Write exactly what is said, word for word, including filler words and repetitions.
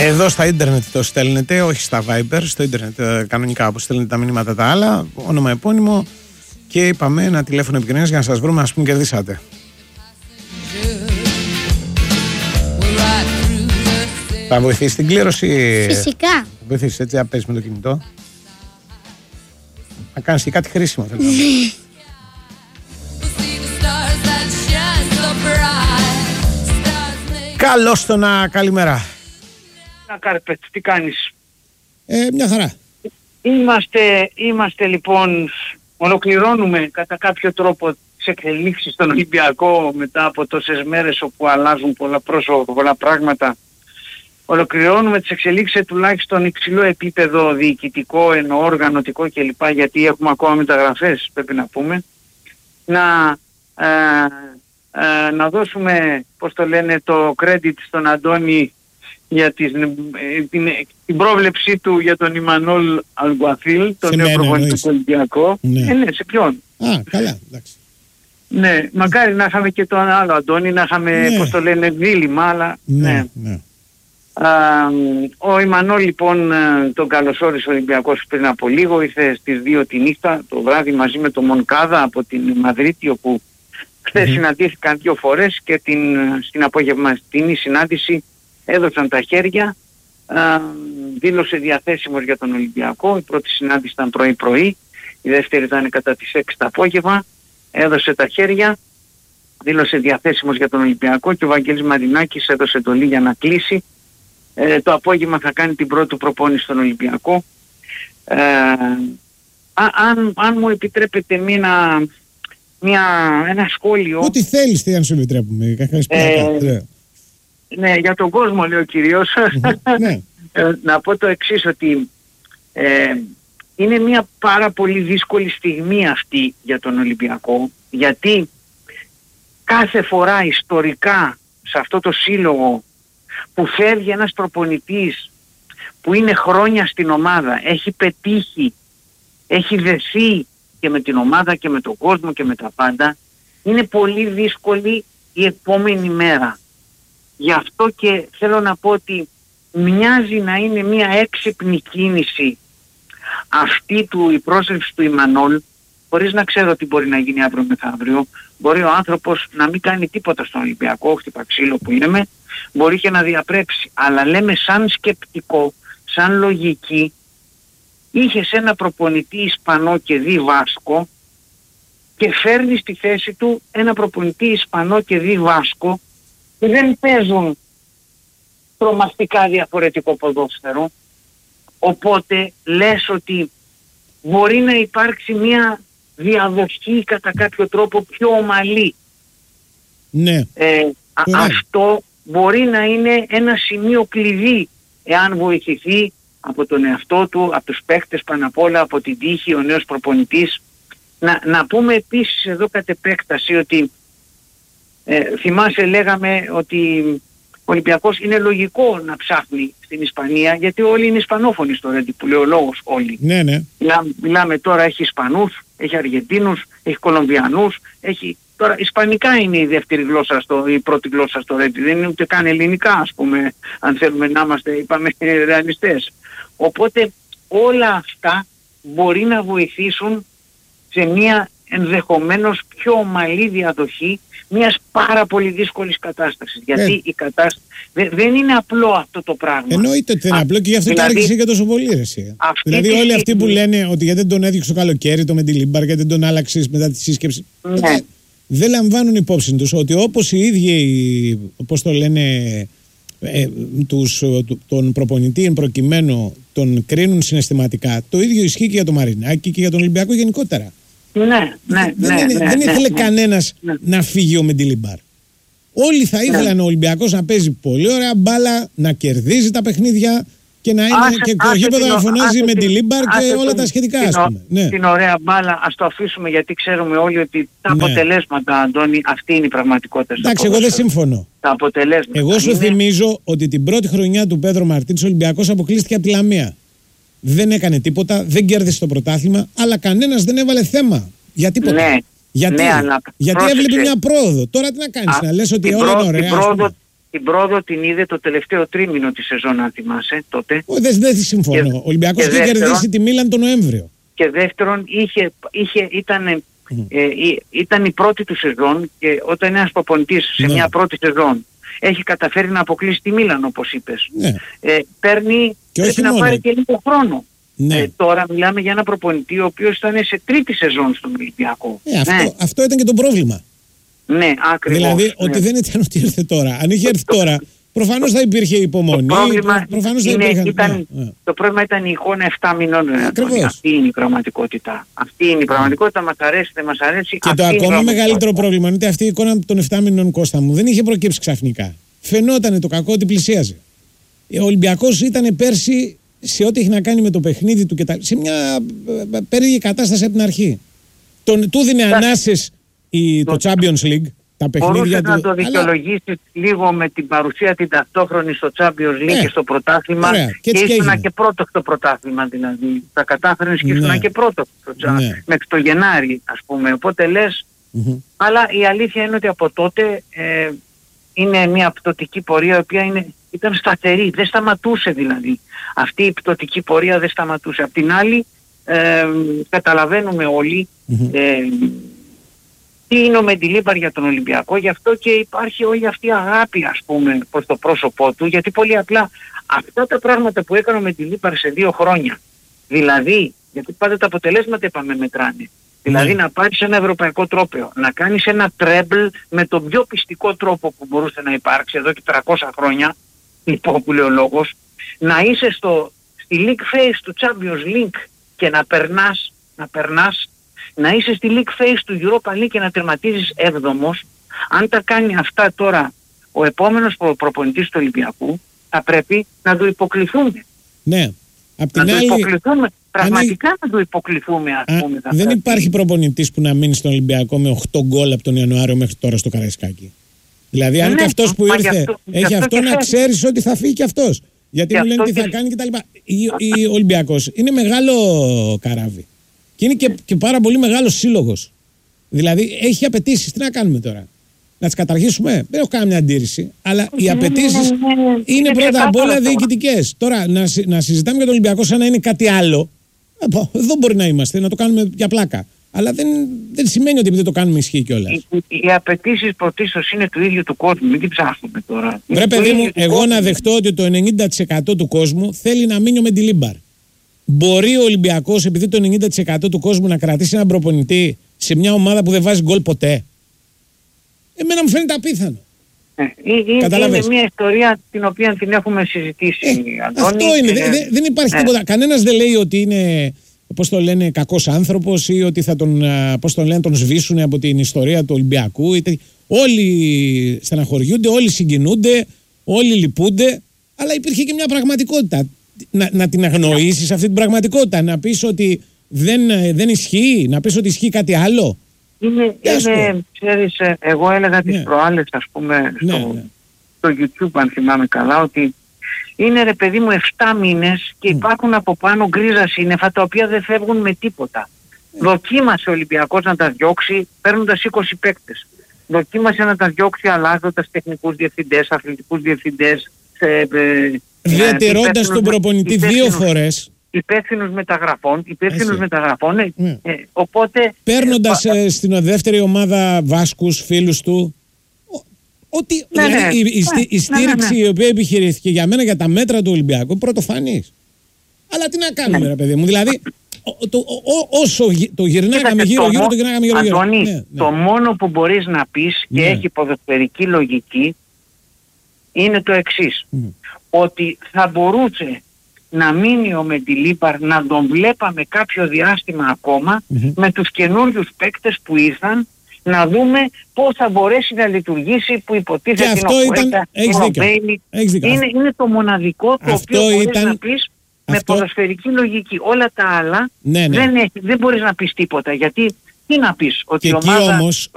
Εδώ στα ίντερνετ το στέλνετε, όχι στα Viber, στο ίντερνετ κανονικά όπως στέλνετε τα μηνύματα τα άλλα, όνομα επώνυμο και είπαμε ένα τηλέφωνο επικοινωνίας για να σας βρούμε, ας πούμε κερδίσατε. Θα βοηθήσει την κλήρωση? Φυσικά. Θα βοηθήσεις έτσι, να παίζεις με το κινητό. Να κάνεις και κάτι χρήσιμο. Καλώς το να, καλημέρα. Να Κάρπετ, τι κάνεις? Ε, μια χαρά. Είμαστε, είμαστε λοιπόν, ολοκληρώνουμε κατά κάποιο τρόπο τις εξελίξεις στον Ολυμπιακό μετά από τόσες μέρες όπου αλλάζουν πολλά πρόσωπα, πολλά πράγματα. Ολοκληρώνουμε τις εξελίξεις σε τουλάχιστον υψηλό επίπεδο διοικητικό, εννοώ οργανωτικό κλπ. Γιατί έχουμε ακόμα μεταγραφές, πρέπει να πούμε. Να, ε, ε, να δώσουμε, πώς το λένε, το credit στον Αντώνη για την, την, την πρόβλεψή του για τον Ιμανόλ Αλγκουαθίλ, τον νέο προπονητή του Ολυμπιακού. Ναι. Ε, ναι, σε ποιον? Α, καλά, εντάξει. Ναι, μακάρι να είχαμε και τον άλλο Αντώνη, να είχαμε, ναι. πώς το λένε, δίλημα, αλλά ναι. ναι. ναι. Α, ο Ιμανόλ λοιπόν τον καλωσόρισε ο Ολυμπιακός πριν από λίγο, ήρθε στις δύο τη νύχτα το βράδυ μαζί με τον Μονκάδα από την Μαδρίτη, όπου χθες mm-hmm. συναντήθηκαν δύο φορές και την, στην απογευματινή συνάντηση έδωσαν τα χέρια. Α, δήλωσε διαθέσιμος για τον Ολυμπιακό. Η πρώτη συνάντηση ήταν πρωί-πρωί, η δεύτερη ήταν κατά τις έξι το απόγευμα. Έδωσε τα χέρια, δήλωσε διαθέσιμος για τον Ολυμπιακό και ο Βαγγέλης Μαρινάκης έδωσε εντολή για να κλείσει. Ε, το απόγευμα θα κάνει την πρώτη προπόνηση στον Ολυμπιακό. Ε, α, αν, αν μου επιτρέπετε μια, μια, ένα σχόλιο. Ό,τι θέλεις, τι αν σου επιτρέπουμε. Ε, ναι, για τον κόσμο λέει ο κυρίως. ναι. ε, να πω το εξής, ότι ε, είναι μια πάρα πολύ δύσκολη στιγμή αυτή για τον Ολυμπιακό, γιατί κάθε φορά ιστορικά σε αυτό το σύλλογο που φεύγει ένας προπονητής που είναι χρόνια στην ομάδα, έχει πετύχει, έχει δεθεί και με την ομάδα και με τον κόσμο και με τα πάντα, είναι πολύ δύσκολη η επόμενη μέρα. Γι' αυτό και θέλω να πω ότι μοιάζει να είναι μια έξυπνη κίνηση αυτή του, η πρόσληψη του Ιμανόλ, χωρίς να ξέρω τι μπορεί να γίνει αύριο μεθαύριο. Μπορεί ο άνθρωπος να μην κάνει τίποτα στον Ολυμπιακό, χτυπα ξύλο που λέμε, μπορεί και να διαπρέψει. Αλλά λέμε σαν σκεπτικό, σαν λογική, είχες ένα προπονητή Ισπανό και δι Βάσκο και φέρνει στη θέση του ένα προπονητή Ισπανό και δι Βάσκο που δεν παίζουν τρομακτικά διαφορετικό ποδόσφαιρο. Οπότε λες ότι μπορεί να υπάρξει μια διαδοχή κατά κάποιο τρόπο πιο ομαλή. Ναι. Ε, α, αυτό μπορεί να είναι ένα σημείο κλειδί εάν βοηθηθεί από τον εαυτό του, από τους παίκτες πάνω απ' όλα, από την τύχη, ο νέος προπονητής. Να, να πούμε επίσης εδώ κατ' επέκταση ότι ε, θυμάσαι λέγαμε ότι ο Ολυμπιακός είναι λογικό να ψάχνει στην Ισπανία, γιατί όλοι είναι Ισπανόφωνοι στο Ρέντι που λέει ο λόγος όλοι. Ναι, ναι. Μιλάμε, μιλάμε τώρα, έχει Ισπανούς, έχει Αργεντίνους, έχει Κολομβιανούς, έχει... Τώρα Ισπανικά είναι η δεύτερη γλώσσα, στο, η πρώτη γλώσσα στο Ρέντι, δεν είναι ούτε καν ελληνικά, ας πούμε, αν θέλουμε να είμαστε, είπαμε, ρεαλιστές. Οπότε όλα αυτά μπορεί να βοηθήσουν σε μια ενδεχομένως πιο ομαλή διαδοχή μιας πάρα πολύ δύσκολης κατάστασης. Γιατί ε. η κατάσταση δε, δεν είναι απλό αυτό το πράγμα. Εννοείται ότι δεν είναι απλό και γι' αυτό δηλαδή, και άργησε και τόσο πολύ. Εσύ. Δηλαδή όλοι στιγμή... αυτοί που λένε ότι γιατί δεν τον έδιωξε το καλοκαίρι το Μεντιλίμπαρ, γιατί δεν τον άλλαξες μετά τη σύσκεψη. Ναι. Ότι δεν λαμβάνουν υπόψη τους ότι όπως οι ίδιοι, όπως το λένε, ε, τους, τον προπονητή εν προκειμένου τον κρίνουν συναισθηματικά, το ίδιο ισχύει και για τον Μαρινάκη και για τον Ολυμπιακό γενικότερα. Ναι, ναι, δεν, ναι, είναι, ναι, δεν ναι, ήθελε ναι, κανένας ναι. να φύγει ο Μεντιλίμπαρ. Όλοι θα ήθελαν ναι. ο Ολυμπιακός να παίζει πολύ ωραία μπάλα, να κερδίζει τα παιχνίδια και να είναι άσε, και το γήπεδο να φωνάζει Μεντιλίμπαρ και όλα την, τα σχετικά. Την, ας πούμε. Ναι. την ωραία μπάλα, ας το αφήσουμε, γιατί ξέρουμε όλοι ότι τα ναι. αποτελέσματα, Αντώνη, αυτή είναι η πραγματικότητα. Εντάξει, εγώ δεν συμφωνώ. Τα αποτελέσματα. Εγώ σου είναι... θυμίζω ότι την πρώτη χρονιά του Πέδρο Μαρτίνς ο Ολυμπιακός αποκλείστηκε από τη Λαμία. Δεν έκανε τίποτα, δεν κέρδισε το πρωτάθλημα, αλλά κανένας δεν έβαλε θέμα. Για τίποτα. Ναι, γιατί ναι, αλλά γιατί έβλεπε μια πρόοδο. Τώρα τι να κάνεις, να λες ότι όλα είναι ωραία. Την πρόοδο, την πρόοδο την είδε το τελευταίο τρίμηνο τη σεζόν, αν θυμάσαι τότε. Δεν δε συμφωνώ. Ο Ολυμπιακός είχε κερδίσει τη Μίλαν τον Νοέμβριο. Και δεύτερον, είχε, είχε, ήταν, mm. ε, ήταν η πρώτη του σεζόν και όταν ένας προπονητής σε ναι. μια πρώτη σεζόν έχει καταφέρει να αποκλείσει τη Μίλαν, όπως είπες. Ναι. Ε, παίρνει, πρέπει να πάρει και λίγο χρόνο. Ναι. Ε, τώρα μιλάμε για ένα προπονητή ο οποίος ήταν σε τρίτη σεζόν στον Ολυμπιακό. Ε, αυτό, ναι. αυτό ήταν και το πρόβλημα. Ναι, ακριβώς. Δηλαδή ναι. ότι δεν ήταν ότι ήρθε τώρα. Αν είχε έρθει τώρα, προφανώς θα υπήρχε υπομονή. Το πρόβλημα, προφανώς είναι, θα υπήρχε... ήταν, ναι, ναι. το πρόβλημα ήταν η εικόνα επτά μηνών. Αυτή είναι η πραγματικότητα. Αυτή είναι η πραγματικότητα. Μας αρέσει, δεν μας αρέσει. Και το ακόμα μεγαλύτερο πρόβλημα είναι ότι αυτή η εικόνα των επτά μηνών, Κώστα μου, δεν είχε προκύψει ξαφνικά. Φαινόταν το κακό ότι πλησίαζε. Ο Ολυμπιακός ήταν πέρσι σε ό,τι έχει να κάνει με το παιχνίδι του και τα... σε μια περίεργη κατάσταση από την αρχή. Τον, του δίνει ανάσες η, το Champions League, τα παιχνίδια του. Μπορούσε να το δικαιολογήσει αλλά... λίγο με την παρουσία την ταυτόχρονη στο Champions League ε, και στο πρωτάθλημα. Ωραία, και, και ήσουν και πρώτο στο πρωτάθλημα δηλαδή. Τα κατάφερνες και ήσουν ναι. και πρώτο ναι. μέχρι το Γενάρη, ας πούμε. Οπότε λες, mm-hmm. αλλά η αλήθεια είναι ότι από τότε ε, είναι μια πτωτική πορεία η οποία είναι, ήταν σταθερή, δεν σταματούσε δηλαδή. Αυτή η πτωτική πορεία δεν σταματούσε. Απ' την άλλη, ε, καταλαβαίνουμε όλοι mm-hmm. ε, τι είναι ο Μεντιλίμπαρ για τον Ολυμπιακό, γι' αυτό και υπάρχει όλη αυτή η αγάπη, ας πούμε, προς το πρόσωπό του, γιατί πολύ απλά αυτά τα πράγματα που έκανε ο Μεντιλίμπαρ σε δύο χρόνια, δηλαδή, γιατί πάντα τα αποτελέσματα είπαμε μετράνε, δηλαδή mm. να πάρεις ένα ευρωπαϊκό τρόπαιο, να κάνεις ένα τρέμπλ με τον πιο πιστικό τρόπο που μπορούσε να υπάρξει εδώ και τριακόσια χρόνια, λοιπόν που λέει ο λόγος, να είσαι στο, στη League Phase του Champions League και να περνάς, να περνάς, να είσαι στη League Phase του Europa League και να τερματίζεις έβδομος. Αν τα κάνει αυτά τώρα ο επόμενος προ- προπονητής του Ολυμπιακού, θα πρέπει να του υποκληθούμε. Ναι. Απ' την να άλλη, του υποκληθούμε. Πραγματικά αν... να του υποκληθούμε, ας πούμε. Α, δεν πρέπει. υπάρχει προπονητής που να μείνει στον Ολυμπιακό με οκτώ γκολ από τον Ιανουάριο μέχρι τώρα στο Καραϊσκάκι. Δηλαδή, αν ναι, και αυτός που ήρθε αυτό, έχει αυτό, αυτό να ξέρεις ότι θα φύγει και αυτός. Γιατί μου λένε τι θα κάνει κτλ. Ο Ολυμπιακός είναι μεγάλο καράβι. Και είναι και, και πάρα πολύ μεγάλος σύλλογος. Δηλαδή έχει απαιτήσεις. Τι να κάνουμε τώρα, να τις καταργήσουμε? Δεν έχω καμία αντίρρηση. Αλλά οι απαιτήσεις είναι πρώτα απ' όλα διοικητικές. Τώρα να, να συζητάμε για τον Ολυμπιακό σαν να είναι κάτι άλλο, εδώ μπορεί να είμαστε, να το κάνουμε για πλάκα. Αλλά δεν, δεν σημαίνει ότι επειδή το κάνουμε ισχύει κιόλας. Οι, οι, οι απαιτήσεις πρωτίστως είναι του ίδιου του κόσμου. Μην την ψάχνουμε τώρα. Βρε παιδί μου, εγώ κόσμου. Να δεχτώ ότι το ενενήντα τοις εκατό του κόσμου θέλει να μείνει ο Μεντιλίμπαρ. Μπορεί ο Ολυμπιακός, επειδή το ενενήντα τοις εκατό του κόσμου, να κρατήσει έναν προπονητή σε μια ομάδα που δεν βάζει γκολ ποτέ? Εμένα μου φαίνεται απίθανο. Ε, είναι μια ιστορία την οποία την έχουμε συζητήσει, ε, Αντώνη. Αυτό είναι. Και... Δεν, δεν υπάρχει ε. τίποτα. Κανένας δεν λέει ότι είναι, πώς το λένε, κακός άνθρωπος ή ότι θα τον, πώς το λένε, τον σβήσουν από την ιστορία του Ολυμπιακού. Είτε... Όλοι στεναχωριούνται, όλοι συγκινούνται, όλοι λυπούνται. Αλλά υπήρχε και μια πραγματικότητα. Να, να την αγνοήσεις αυτή την πραγματικότητα, να πεις ότι δεν, δεν ισχύει, να πεις ότι ισχύει κάτι άλλο. Είναι, είναι ξέρεις, εγώ έλεγα τις ναι. προάλλες, ας πούμε, στο, ναι, ναι. στο YouTube, αν θυμάμαι καλά, ότι είναι ρε παιδί μου επτά μήνες και mm. υπάρχουν από πάνω γκρίζα σύννεφα τα οποία δεν φεύγουν με τίποτα. Mm. Δοκίμασε ο Ολυμπιακός να τα διώξει παίρνοντας είκοσι παίκτες. Δοκίμασε να τα διώξει αλλάζοντας τεχνικούς διευθυντές, αθλητικούς διευθυντές, σε, διατηρώντας τον προπονητή δύο φορές. Υπεύθυνους μεταγραφών, υπεύθυνους μεταγραφών, ε, mm. ε, οπότε... Παίρνοντας ε, ε, στην δεύτερη ομάδα Βάσκους, φίλους του, ότι ναι, δηλαδή, ναι, η, η, η, η στήριξη ναι, ναι. η οποία επιχειρήθηκε για μένα για τα μέτρα του Ολυμπιακού πρωτοφανής. Αλλά τι να κάνουμε ναι. ρε παιδί μου, δηλαδή ο, το, ο, όσο το γυρνάγαμε γύρω-γύρω, το γυρνάγαμε γύρω-γύρω. Αντώνη, ναι, ναι. το μόνο που μπορείς να πεις και ναι. έχει ποδοσφαιρική λογική είναι το εξής. Mm. Ότι θα μπορούσε να μείνει ο Μεντιλίμπαρ, να τον βλέπαμε κάποιο διάστημα ακόμα mm-hmm. με τους καινούριους παίκτες που ήρθαν, να δούμε πώς θα μπορέσει να λειτουργήσει, που υποτίθεται είναι ο Κουέτα, είναι, είναι το μοναδικό το αυτό οποίο μπορείς ήταν... να πεις με αυτό... ποδοσφαιρική λογική. Όλα τα άλλα ναι, ναι. Δεν, έχει, δεν μπορείς να πεις τίποτα, γιατί τι να πεις, ότι και η ομάδα... Όμως...